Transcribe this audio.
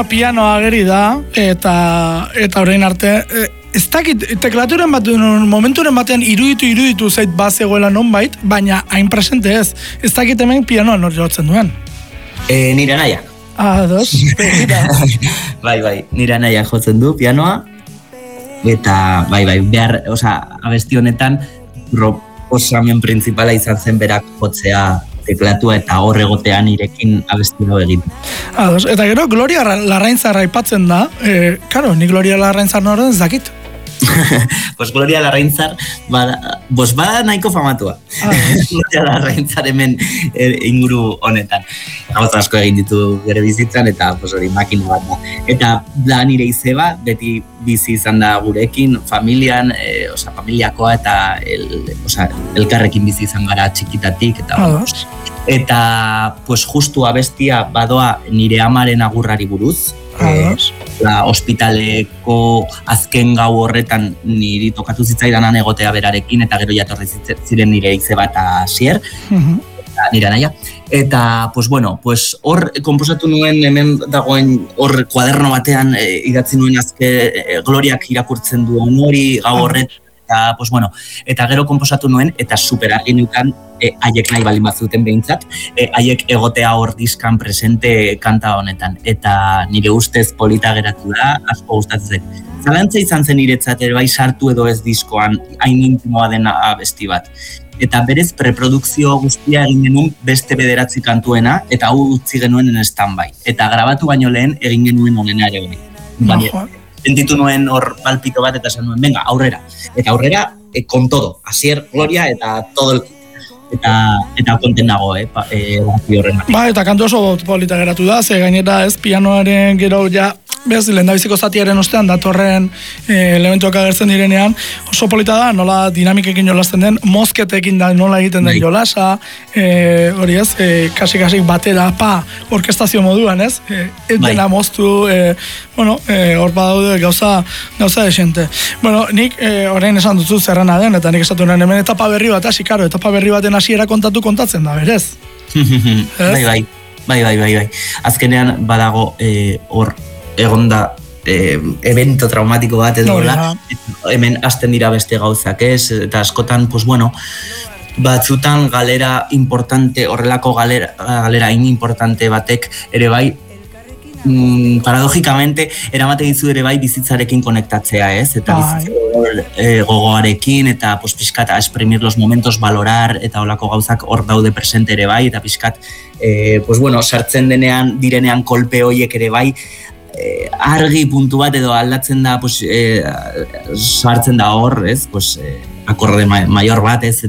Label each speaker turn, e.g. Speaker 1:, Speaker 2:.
Speaker 1: pianoa ageri da, eta orain arte, ez dakit, teklaturen momenturen batean iruditu zait bazegoela nonbait, baina hain presente ez. Ez dakit hemen pianoa nor jotzen duen.
Speaker 2: Nire naia.
Speaker 1: Dos,
Speaker 2: Bai, nire naia jotzen du pianoa, eta behar, abesti honetan, proposamen principala izan zen berak jotzea teklatua eta hor egotean irekin abesti hau egin.
Speaker 1: Eta gero, Gloria Larraintzar aipatzen da, ni Gloria Larraintzar noren ez dakit.
Speaker 2: Pues Gloria Larraintzar bada nahiko famatua. Gloria Larraintzar hemen inguru honetan. Gauza asko egin ditu bere bizitzan eta hori makina bat da. Eta da nire izeba, beti bizi izan da gurekin, familian, familiakoa eta elkarrekin bizi izan gara txikitatik eta justu abestia badoa nire amaren agurrari buruz. Ospitaleko azken gau horretan niri tokatu zitzaidanan egotea berarekin eta gero jatorri ziren nire izeba eta Asier, nire naia. Eta, hor konposatu nuen, hemen dagoen hor kuaderno batean idatzi nuen Gloriak irakurtzen duen hori gau horretan. Eta gero konposatu nuen, eta superargi nukan, haiek nahi baldin bazuten behintzat, haiek egotea hor diskan presente kanta honetan. Eta nire ustez polita geratu da, asko gustatzen zen. Zalantza izan zen niretzat ere bai sartu edo ez diskoan, hain intimoa den abesti bat. Eta berez preprodukzio guztia egin genuen beste 9 kantuena, eta hau utzi genuen en stand-by. Eta grabatu baino lehen egin genuen honena ere bai. Sentitu nuen hor palpito bat eta esan nuen, venga, aurrera. Eta aurrera, con todo. Asier, Gloria eta todo el... Eta konten dago, horren.
Speaker 1: Eta kantu oso polita geratu da, ze gainera ez pianoaren gero lehendabiziko zatiaren ostean datorren elementuak agertzen direnean, oso polita da, nola dinamikekin jolasten den, mozketekin da nola egiten den jolasa, hori ez, kasik batera, orkestazio moduan, ez? Dena moztu, hor badaude gauza desente. Nik orain esan dutzu zerrena den, eta nik esatu nuen hemen etapa berri bat, etapa berri baten hasiera kontatzen da, berez?
Speaker 2: Bai. Azkenean badago hor egonda evento traumatiko bat edo hemen hasten dira beste gauzak ez, eta askotan, batzutan galera importante, horrelako galera importante batek ere bai, paradójicamente, eramate dizu ere bai bizitzarekin konektatzea ez, eta gogoarekin, eta pixkat a exprimir los momentos, valorar, eta holako gauzak hor daude presente ere bai, eta pixkat, sartzen direnean kolpe horiek ere bai, argi puntu bat edo aldatzen da sartzen da hor, ez, akorde mayor bat, ez,